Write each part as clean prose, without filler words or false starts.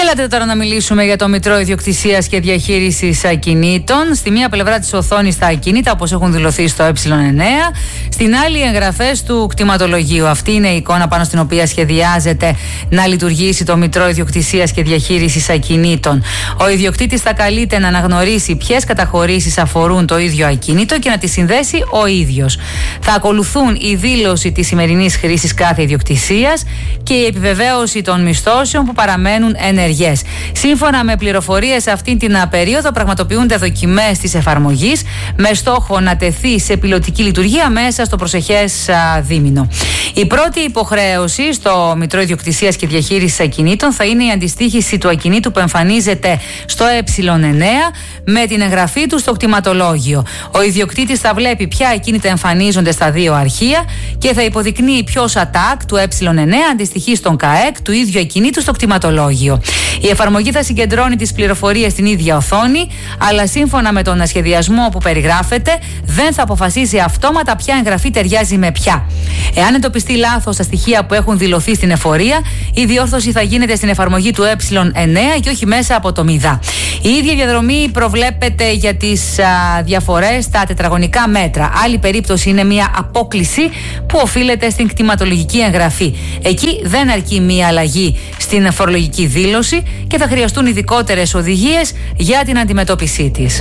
Έλατε τώρα να μιλήσουμε για το Μητρό Ιδιοκτησίας και Διαχείρισης Ακινήτων. Στη μία πλευρά της οθόνης τα ακίνητα, όπως έχουν δηλωθεί στο ε9. Στην άλλη, εγγραφές του κτηματολογίου. Αυτή είναι η εικόνα πάνω στην οποία σχεδιάζεται να λειτουργήσει το Μητρό Ιδιοκτησίας και Διαχείρισης Ακινήτων. Ο ιδιοκτήτης θα καλείται να αναγνωρίσει ποιες καταχωρήσεις αφορούν το ίδιο ακίνητο και να τις συνδέσει ο ίδιος. Θα ακολουθούν η δήλωση της σημερινής χρήσης κάθε ιδιοκτησίας και η επιβεβαίωση των μισθώσεων που παραμένουν ενεργές. Σύμφωνα με πληροφορίες, αυτή την περίοδο πραγματοποιούνται δοκιμές της εφαρμογής με στόχο να τεθεί σε πιλωτική λειτουργία μέσα στο προσεχές δίμηνο. Η πρώτη υποχρέωση στο Μητρό Ιδιοκτησίας και Διαχείρισης Ακινήτων θα είναι η αντιστοίχηση του ακινήτου που εμφανίζεται στο ε9 με την εγγραφή του στο κτηματολόγιο. Ο ιδιοκτήτης θα βλέπει ποια ακίνητα εμφανίζονται στα δύο αρχεία και θα υποδεικνύει ποιος ΑΤΑΚ του ε9 αντιστοιχεί στον ΚΑΕΚ του ίδιου ακινήτου στο κτηματολόγιο. Η εφαρμογή θα συγκεντρώνει τις πληροφορίες στην ίδια οθόνη, αλλά σύμφωνα με τον σχεδιασμό που περιγράφεται, δεν θα αποφασίσει αυτόματα ποια εγγραφή ταιριάζει με ποια. Εάν εντοπιστεί λάθος στα στοιχεία που έχουν δηλωθεί στην εφορία, η διόρθωση θα γίνεται στην εφαρμογή του ε9 και όχι μέσα από το ΜΙΔΑ. Η ίδια διαδρομή προβλέπεται για τις διαφορές στα τετραγωνικά μέτρα. Άλλη περίπτωση είναι μια απόκλιση που οφείλεται στην κτηματολογική εγγραφή. Εκεί δεν αρκεί μια αλλαγή στην φορολογική δήλωση και θα χρειαστούν ειδικότερες οδηγίες για την αντιμετώπιση της.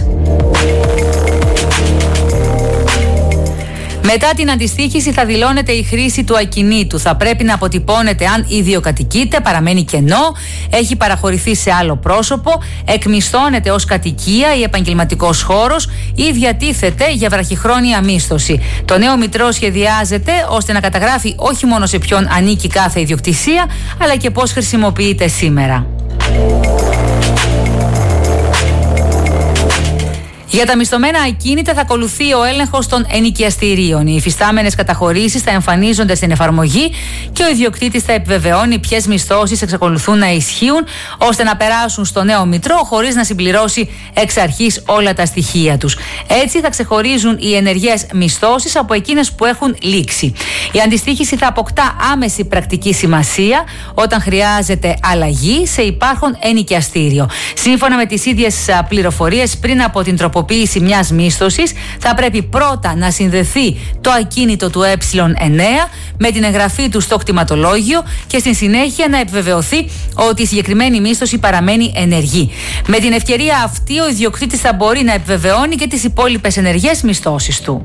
Μετά την αντιστοίχηση θα δηλώνεται η χρήση του ακινήτου. Θα πρέπει να αποτυπώνεται αν ιδιοκατοικείται, παραμένει κενό, έχει παραχωρηθεί σε άλλο πρόσωπο, εκμισθώνεται ως κατοικία ή επαγγελματικός χώρος ή διατίθεται για βραχυχρόνια μίσθωση. Το νέο Μητρό σχεδιάζεται ώστε να καταγράφει όχι μόνο σε ποιον ανήκει κάθε ιδιοκτησία, αλλά και πώς χρησιμοποιείται σήμερα. Για τα μισθωμένα ακίνητα θα ακολουθεί ο έλεγχος των ενοικιαστηρίων. Οι υφιστάμενες καταχωρήσεις θα εμφανίζονται στην εφαρμογή και ο ιδιοκτήτης θα επιβεβαιώνει ποιες μισθώσεις εξακολουθούν να ισχύουν, ώστε να περάσουν στο νέο Μητρό χωρίς να συμπληρώσει εξ αρχής όλα τα στοιχεία τους. Έτσι θα ξεχωρίζουν οι ενεργές μισθώσεις από εκείνες που έχουν λήξει. Η αντιστοίχηση θα αποκτά άμεση πρακτική σημασία όταν χρειάζεται αλλαγή σε υπάρχον ενοικιαστήριο. Σύμφωνα με τις ίδιες πληροφορίες, πριν από την τροποποίηση μιας μίσθωσης, θα πρέπει πρώτα να συνδεθεί το ακίνητο του ε9 με την εγγραφή του στο κτηματολόγιο και στη συνέχεια να επιβεβαιωθεί ότι η συγκεκριμένη μίσθωση παραμένει ενεργή. Με την ευκαιρία αυτή, ο ιδιοκτήτης θα μπορεί να επιβεβαιώνει και τις υπόλοιπες ενεργές μισθώσεις του.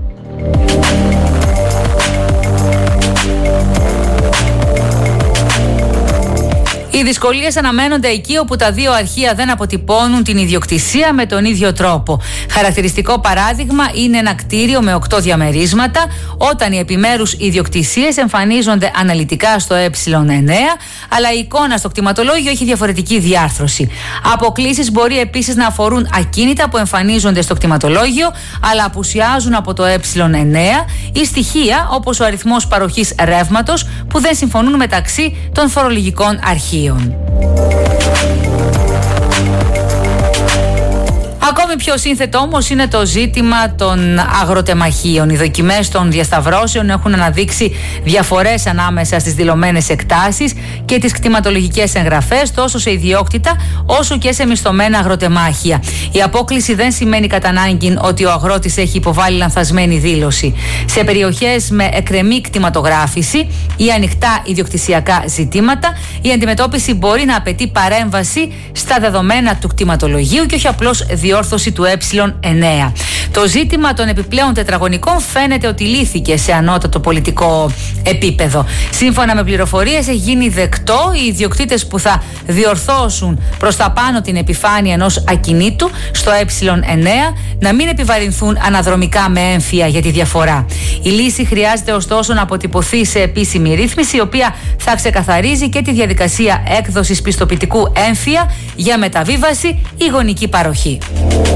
Οι δυσκολίες αναμένονται εκεί όπου τα δύο αρχεία δεν αποτυπώνουν την ιδιοκτησία με τον ίδιο τρόπο. Χαρακτηριστικό παράδειγμα είναι ένα κτίριο με 8 διαμερίσματα, όταν οι επιμέρους ιδιοκτησίες εμφανίζονται αναλυτικά στο ε9, αλλά η εικόνα στο κτηματολόγιο έχει διαφορετική διάρθρωση. Αποκλίσεις μπορεί επίσης να αφορούν ακίνητα που εμφανίζονται στο κτηματολόγιο, αλλά απουσιάζουν από το ε9 ή στοιχεία όπως ο αριθμός παροχής ρεύματος που δεν συμφωνούν μεταξύ των φορολογικών αρχείων. Ακόμη πιο σύνθετο όμως είναι το ζήτημα των αγροτεμαχίων. Οι δοκιμές των διασταυρώσεων έχουν αναδείξει διαφορές ανάμεσα στις δηλωμένες εκτάσεις και τις κτηματολογικές εγγραφές, τόσο σε ιδιόκτητα όσο και σε μισθωμένα αγροτεμάχια. Η απόκλιση δεν σημαίνει κατά ανάγκη ότι ο αγρότης έχει υποβάλει λανθασμένη δήλωση. Σε περιοχές με εκκρεμή κτηματογράφηση ή ανοιχτά ιδιοκτησιακά ζητήματα, η αντιμετώπιση μπορεί να απαιτεί παρέμβαση στα δεδομένα του κτηματολογίου και όχι απλώς διόρθωση του ε9. Το ζήτημα των επιπλέον τετραγωνικών φαίνεται ότι λύθηκε σε ανώτατο πολιτικό επίπεδο. Σύμφωνα με πληροφορίες, έχει γίνει δεκτό οι ιδιοκτήτες που θα διορθώσουν προς τα πάνω την επιφάνεια ενός ακινήτου στο ε9 να μην επιβαρυνθούν αναδρομικά με έμφυα για τη διαφορά. Η λύση χρειάζεται ωστόσο να αποτυπωθεί σε επίσημη ρύθμιση, η οποία θα ξεκαθαρίζει και τη διαδικασία έκδοσης πιστοποιητικού έμφυα για μεταβίβαση ή γονική παροχή.